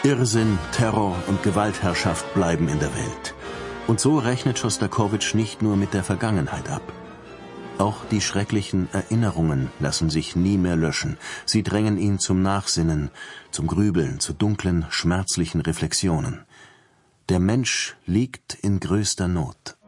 Irrsinn, Terror und Gewaltherrschaft bleiben in der Welt. Und so rechnet Schostakowitsch nicht nur mit der Vergangenheit ab. Auch die schrecklichen Erinnerungen lassen sich nie mehr löschen. Sie drängen ihn zum Nachsinnen, zum Grübeln, zu dunklen, schmerzlichen Reflexionen. Der Mensch liegt in größter Not.